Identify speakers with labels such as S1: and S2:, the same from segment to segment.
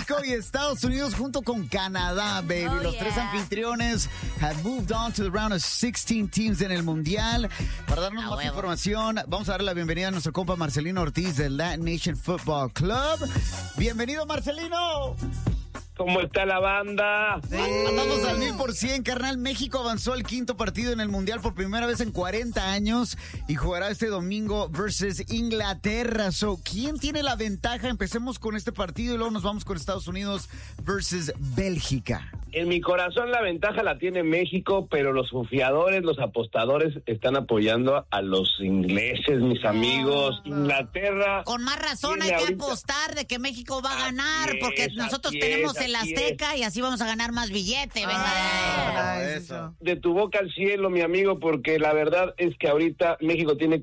S1: México y Estados Unidos junto con Canadá, baby. Los tres anfitriones have moved on to the round of 16 teams en el Mundial. Para darnos más información, vamos a darle la bienvenida a nuestro compa Marcelino Ortiz del Latin Nation Football Club. Bienvenido, Marcelino.
S2: ¿Cómo está la banda?
S1: Sí. Andamos al 1000%, carnal. México avanzó al quinto partido en el Mundial por primera vez en 40 años y jugará este domingo versus Inglaterra. So, ¿quién tiene la ventaja? Empecemos con este partido y luego nos vamos con Estados Unidos versus Bélgica.
S2: En mi corazón la ventaja la tiene México, pero los confiadores, los apostadores están apoyando a los ingleses, mis amigos. Inglaterra.
S3: Con más razón hay que apostar de que México va a ganar, porque nosotros tenemos el Azteca y así vamos a ganar más billete. Venga
S2: eso. De tu boca al cielo, mi amigo, porque la verdad es que ahorita México tiene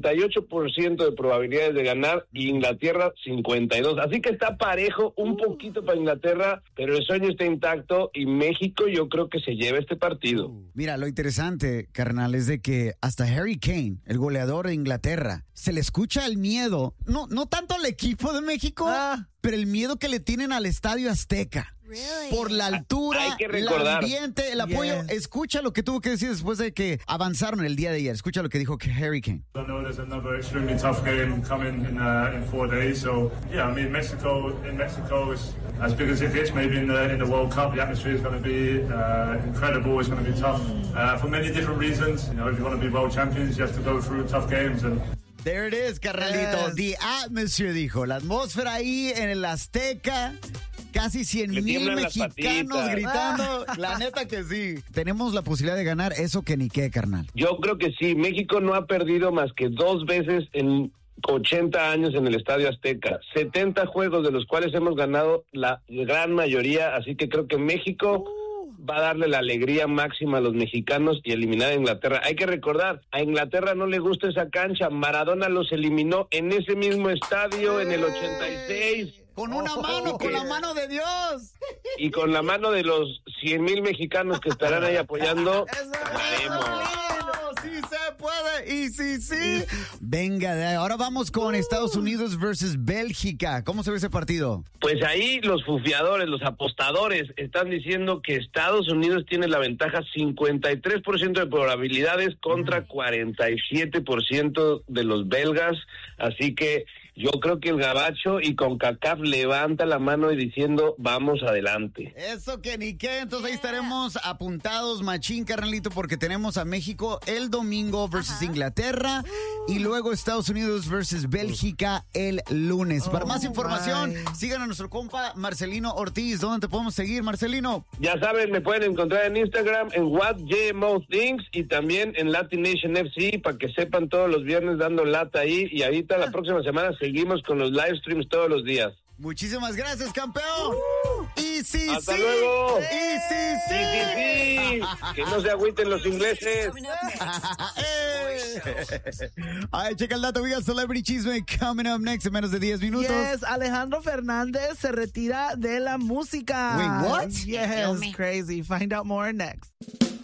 S2: 48% de probabilidades de ganar y Inglaterra 52%. Así que está parejo, un poquito para Inglaterra, pero el sueño está intacto y México yo creo que se lleva este partido.
S1: Mira, lo interesante, carnal, es de que hasta Harry Kane, el goleador de Inglaterra, se le escucha el miedo, no tanto al equipo de México, pero el miedo que le tienen al Estadio Azteca. Really? Por la altura, el ambiente, el apoyo. Escucha lo que tuvo que decir después de que avanzaron el día de ayer. Escucha lo que dijo Harry Kane.
S4: I know there's another extremely tough game coming in 4 days. So yeah, I mean Mexico is as big as it gets. Maybe in the World Cup, the atmosphere is going to be incredible. It's going to be tough for many different reasons. You know, if you want to be world champions, you have to go through tough games and.
S1: There it is, carnalito. Yes. The atmosphere, dijo. La atmósfera ahí en el Azteca. Casi 100,000 mexicanos gritando. La neta que sí. Tenemos la posibilidad de ganar eso que ni qué, carnal.
S2: Yo creo que sí. México no ha perdido más que 2 veces en 80 años en el Estadio Azteca. 70 juegos de los cuales hemos ganado la gran mayoría. Así que creo que México va a darle la alegría máxima a los mexicanos y eliminar a Inglaterra. Hay que recordar, a Inglaterra no le gusta esa cancha. Maradona los eliminó en ese mismo estadio en el 86.
S1: Con una mano, con la mano de Dios.
S2: Y con la mano de los 100,000 mexicanos que estarán ahí apoyando.
S1: Sí se puede y sí. Venga, ahora vamos con Estados Unidos versus Bélgica. ¿Cómo se ve ese partido?
S2: Pues ahí los fufiadores, los apostadores están diciendo que Estados Unidos tiene la ventaja 53% de probabilidades contra 47% de los belgas. Así que yo creo que el gabacho y CONCACAF levanta la mano y diciendo, vamos adelante.
S1: Eso que ni qué, entonces ahí estaremos apuntados, machín, carnalito, porque tenemos a México el domingo versus Inglaterra y luego Estados Unidos versus Bélgica el lunes. Para más información, sigan a nuestro compa Marcelino Ortiz. ¿Dónde te podemos seguir, Marcelino?
S2: Ya saben, me pueden encontrar en Instagram, en WhatGMOThings y también en Latin Nation FC, para que sepan todos los viernes dando lata ahí. Y ahorita la próxima semana seguimos con los live streams todos los días.
S1: Muchísimas gracias, campeón. Y sí,
S2: ¡hasta luego!
S1: Y sí.
S2: Que no se agüiten los ingleses.
S1: Ay, checa el dato. We got Celebrity Chisme coming up next en menos de 10 minutos.
S5: Yes, Alejandro Fernández se retira de la música.
S1: Wait, what?
S5: Yes, crazy. Find out more next.